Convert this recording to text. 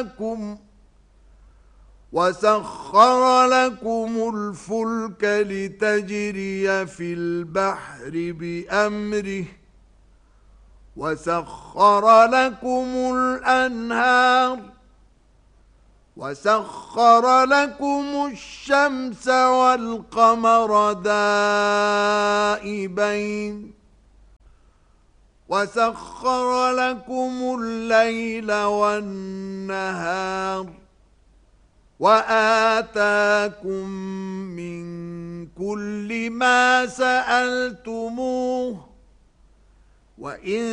وسخر لكم الفلك لتجري في البحر بأمره وسخر لكم الأنهار وسخر لكم الشمس والقمر دائبين وسخر لكم الليل والنهار وآتاكم من كل ما سألتموه وإن